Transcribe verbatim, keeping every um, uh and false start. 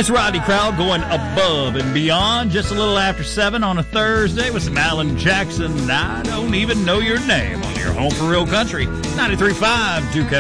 It's Rodney Crowell going above and beyond just a little after seven on a Thursday with some Alan Jackson. I don't even know your name on your home for real country. ninety-three point five Duke